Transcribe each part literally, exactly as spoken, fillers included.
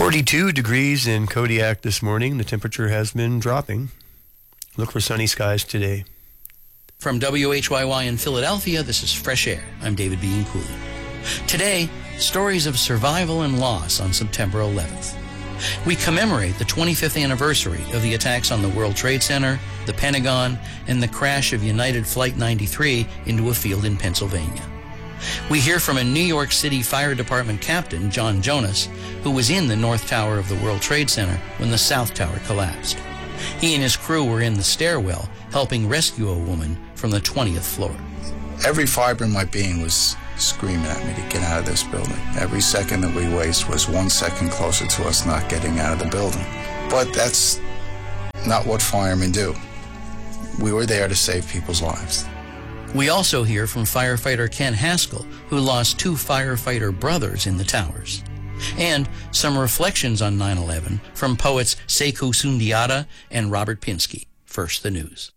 forty-two degrees in Kodiak this morning. The temperature has been dropping. Look for sunny skies today. From W H Y Y in Philadelphia, this is Fresh Air. I'm David Bean Cooley. Today, stories of survival and loss on September eleventh. We commemorate the twenty-fifth anniversary of the attacks on the World Trade Center, the Pentagon, and the crash of United Flight ninety-three into a field in Pennsylvania. We hear from a New York City Fire Department captain, John Jonas, who was in the North Tower of the World Trade Center when the South Tower collapsed. He and his crew were in the stairwell helping rescue a woman from the twentieth floor. Every fiber in my being was screaming at me to get out of this building. Every second that we waste was one second closer to us not getting out of the building. But that's not what firemen do. We were there to save people's lives. We also hear from firefighter Ken Haskell, who lost two firefighter brothers in the towers. And some reflections on nine eleven from poets Sekou Sundiata and Robert Pinsky. First, the news.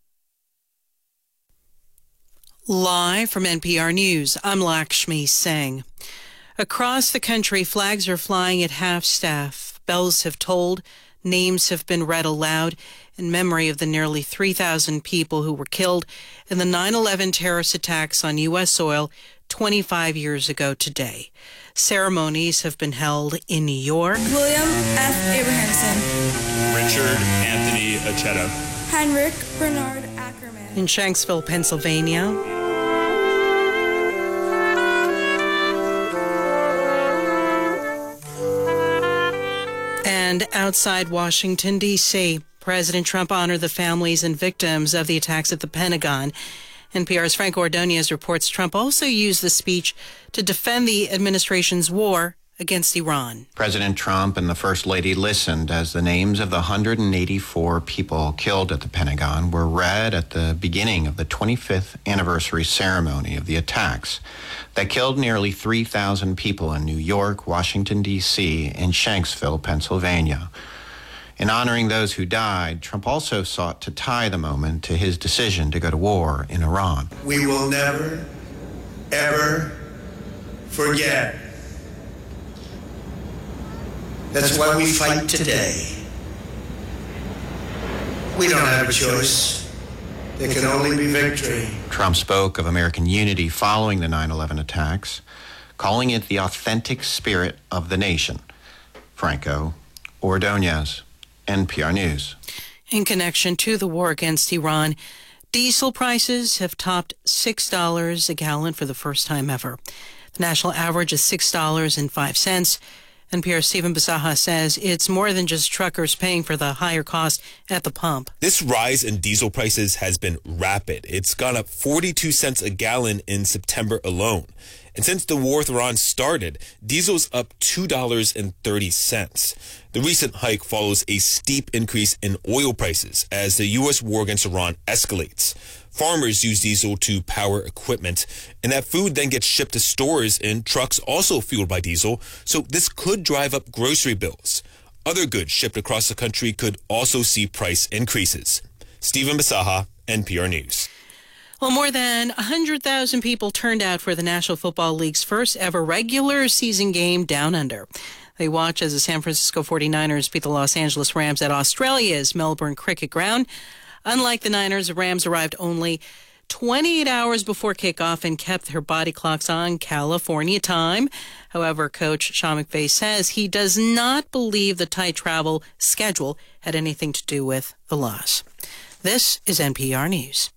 Live from N P R News, I'm Lakshmi Singh. Across the country, flags are flying at half-staff. Bells have tolled, names have been read aloud in memory of the nearly three thousand people who were killed in the nine eleven terrorist attacks on U S soil twenty-five years ago today. Ceremonies have been held in New York. William F. Abrahamson. Richard Anthony Aceto. Heinrich Bernard Ackerman. In Shanksville, Pennsylvania. And outside Washington, D C, President Trump honored the families and victims of the attacks at the Pentagon. N P R's Frank Ordonez reports Trump also used the speech to defend the administration's war against Iran. President Trump and the First Lady listened as the names of the one hundred eighty-four people killed at the Pentagon were read at the beginning of the twenty-fifth anniversary ceremony of the attacks that killed nearly three thousand people in New York, Washington, D C, and Shanksville, Pennsylvania. In honoring those who died, Trump also sought to tie the moment to his decision to go to war in Iran. We will never, ever forget. That's why we fight today. We don't have a choice. There can only be victory. Trump spoke of American unity following the nine eleven attacks, calling it the authentic spirit of the nation. Franco Ordonez, N P R News. In connection to the war against Iran, diesel prices have topped six dollars a gallon for the first time ever. The national average is six dollars and five cents. N P R's Stephen Bisaha says it's more than just truckers paying for the higher cost at the pump. This rise in diesel prices has been rapid. It's gone up forty-two cents a gallon in September alone. And since the war with Iran started, diesel's up two dollars and thirty cents. The recent hike follows a steep increase in oil prices as the U S war against Iran escalates. Farmers use diesel to power equipment, and that food then gets shipped to stores in trucks also fueled by diesel, so this could drive up grocery bills. Other goods shipped across the country could also see price increases. Stephen Bisaha, N P R News. Well, more than one hundred thousand people turned out for the National Football League's first ever regular season game down under. They watch as the San Francisco forty-niners beat the Los Angeles Rams at Australia's Melbourne Cricket Ground. Unlike the Niners, the Rams arrived only twenty-eight hours before kickoff and kept their body clocks on California time. However, coach Sean McVay says he does not believe the tight travel schedule had anything to do with the loss. This is N P R News.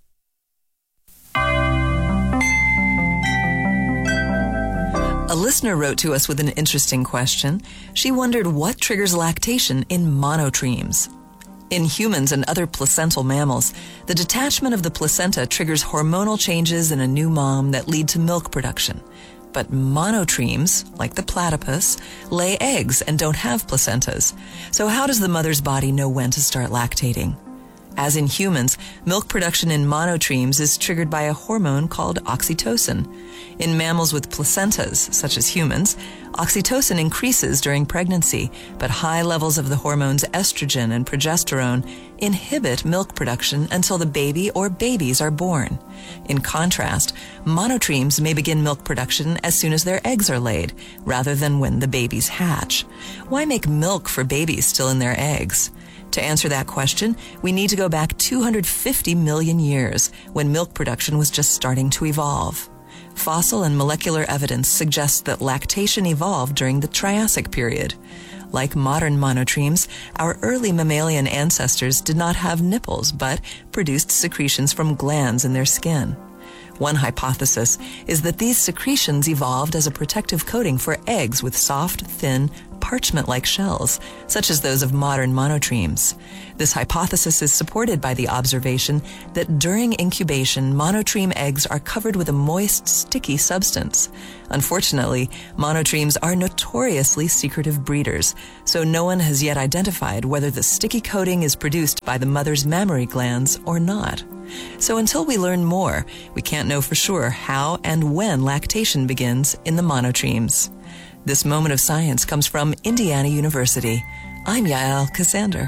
A listener wrote to us with an interesting question. She wondered what triggers lactation in monotremes. In humans and other placental mammals, the detachment of the placenta triggers hormonal changes in a new mom that lead to milk production. But monotremes, like the platypus, lay eggs and don't have placentas. So how does the mother's body know when to start lactating? As in humans, milk production in monotremes is triggered by a hormone called oxytocin. In mammals with placentas, such as humans, oxytocin increases during pregnancy, but high levels of the hormones estrogen and progesterone inhibit milk production until the baby or babies are born. In contrast, monotremes may begin milk production as soon as their eggs are laid, rather than when the babies hatch. Why make milk for babies still in their eggs? To answer that question, we need to go back two hundred fifty million years, when milk production was just starting to evolve. Fossil and molecular evidence suggests that lactation evolved during the Triassic period. Like modern monotremes, our early mammalian ancestors did not have nipples, but produced secretions from glands in their skin. One hypothesis is that these secretions evolved as a protective coating for eggs with soft, thin, parchment-like shells, such as those of modern monotremes. This hypothesis is supported by the observation that during incubation, monotreme eggs are covered with a moist, sticky substance. Unfortunately, monotremes are notoriously secretive breeders, so no one has yet identified whether the sticky coating is produced by the mother's mammary glands or not. So until we learn more, we can't know for sure how and when lactation begins in the monotremes. This moment of science comes from Indiana University. I'm Yael Cassander.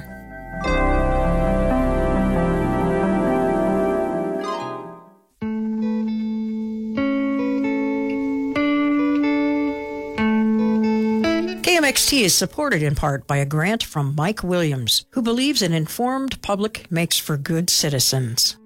K M X T is supported in part by a grant from Mike Williams, who believes an informed public makes for good citizens.